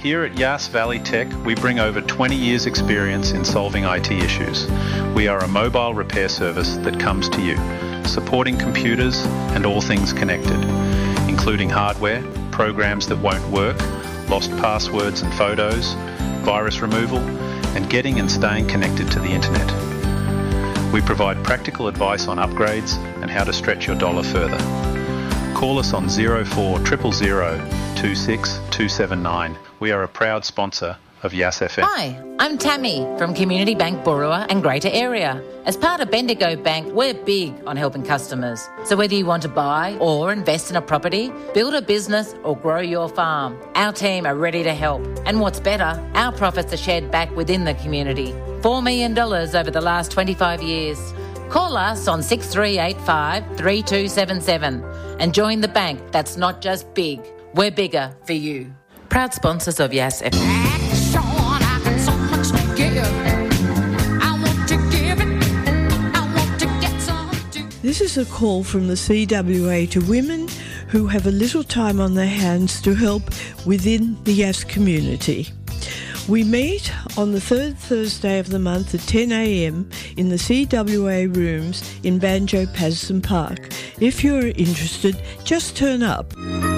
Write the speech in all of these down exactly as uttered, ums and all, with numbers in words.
Here at Yass Valley Tech, we bring over twenty years' experience in solving I T issues. We are a mobile repair service that comes to you, supporting computers and all things connected, including hardware, programs that won't work, lost passwords and photos, virus removal, and getting and staying connected to the internet. We provide practical advice on upgrades and how to stretch your dollar further. Call us on zero four zero zero zero two six two seven nine. We are a proud sponsor of Yass F M. Hi, I'm Tammy from Community Bank Burua and Greater Area. As part of Bendigo Bank, we're big on helping customers. So whether you want to buy or invest in a property, build a business or grow your farm, our team are ready to help. And what's better, our profits are shared back within the community. four million dollars over the last twenty-five years. Call us on six three eight five three two seven seven and join the bank that's not just big, we're bigger for you. Proud sponsors of Yass F M. This is a call from the C W A to women who have a little time on their hands to help within the Yass community. We meet on the third Thursday of the month at ten a m in the C W A rooms in Banjo Patterson Park. If you're interested, just turn up.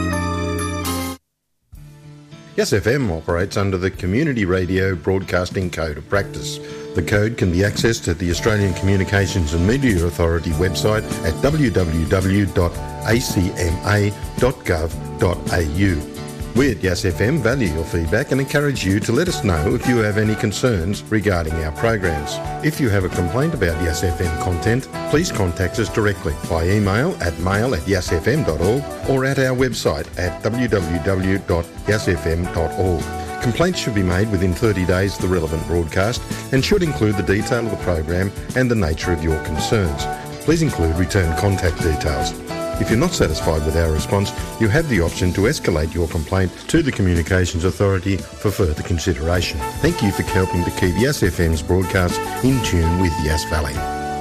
Yass F M operates under the Community Radio Broadcasting Code of Practice. The code can be accessed at the Australian Communications and Media Authority website at w w w dot a c m a dot gov dot a u. We at Yass F M value your feedback and encourage you to let us know if you have any concerns regarding our programs. If you have a complaint about Yass F M content, please contact us directly by email at mail at yass f m dot org or at our website at w w w dot yass f m dot org. Complaints should be made within thirty days of the relevant broadcast and should include the detail of the program and the nature of your concerns. Please include return contact details. If you're not satisfied with our response, you have the option to escalate your complaint to the Communications Authority for further consideration. Thank you for helping to keep Yass F M's broadcasts in tune with Yass Valley.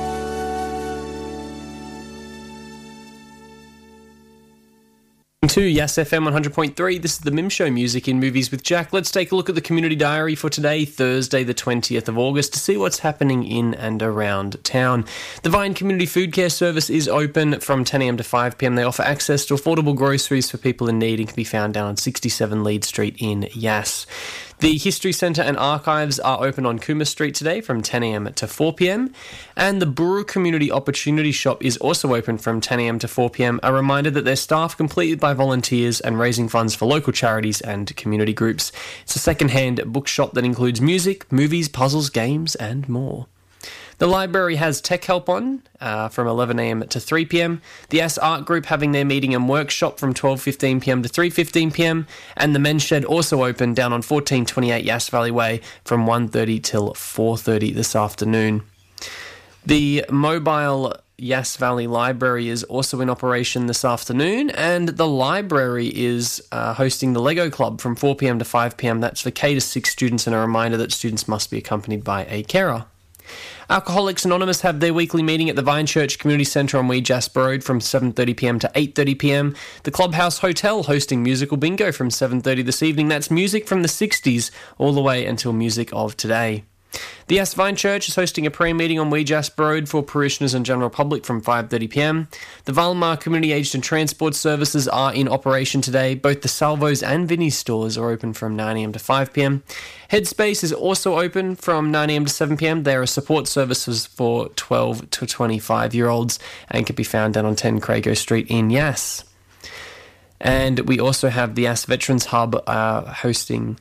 To Yass F M one hundred point three, this is the Mim Show, Music in Movies with Jack. Let's take a look at the Community Diary for today, Thursday the twentieth of August, to see what's happening in and around town. The Vine Community Food Care Service is open from ten a m to five p m. They offer access to affordable groceries for people in need and can be found down on sixty-seven Leeds Street in Yass. The History Centre and Archives are open on Cooma Street today from ten a m to four p m. And the Burua Community Opportunity Shop is also open from ten a m to four p m. A reminder that they're staffed completely by volunteers and raising funds for local charities and community groups. It's a second-hand bookshop that includes music, movies, puzzles, games and more. The library has Tech Help on uh, from eleven a m to three p m. The Yass Art Group having their meeting and workshop from twelve fifteen p m to three fifteen p m. And the Men's Shed also open down on fourteen twenty-eight Yass Valley Way from one thirty till four thirty this afternoon. The mobile Yass Valley Library is also in operation this afternoon, and the library is uh, hosting the Lego Club from four p m to five p m. That's for K to six students, and a reminder that students must be accompanied by a carer. Alcoholics Anonymous have their weekly meeting at the Vine Church Community Centre on Wee Jasper Road from seven thirty p m to eight thirty p m. The Clubhouse Hotel hosting musical bingo from seven thirty this evening. That's music from the sixties all the way until music of today. The Yass Vine Church is hosting a prayer meeting on Wee Jasper Road for parishioners and general public from five thirty p m. The Valmar Community Aged and Transport Services are in operation today. Both the Salvos and Vinnie's stores are open from nine a m to five p m. Headspace is also open from nine a m to seven p m. There are support services for twelve to twenty-five year olds and can be found down on ten Crago Street in Yass. And we also have the Yass Veterans Hub uh, hosting...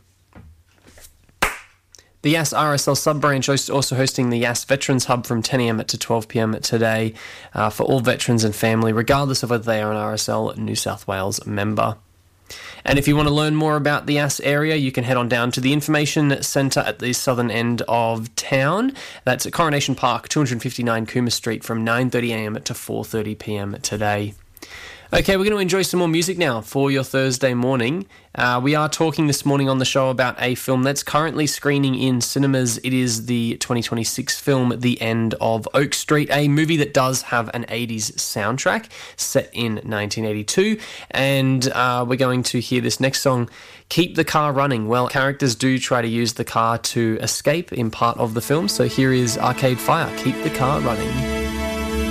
The Yass R S L sub-branch is also hosting the Yass Veterans Hub from ten a m to twelve p m today uh, for all veterans and family, regardless of whether they are an R S L New South Wales member. And if you want to learn more about the Yass area, you can head on down to the Information Centre at the southern end of town. That's at Coronation Park, two fifty-nine Cooma Street from nine thirty a m to four thirty p m today. Okay, we're going to enjoy some more music now for your Thursday morning. Uh, we are talking this morning on the show about a film that's currently screening in cinemas. It is the twenty twenty-six film The End of Oak Street, a movie that does have an eighties soundtrack set in nineteen eighty-two. And uh, we're going to hear this next song, Keep the Car Running. Well, characters do try to use the car to escape in part of the film. So here is Arcade Fire, Keep the Car Running.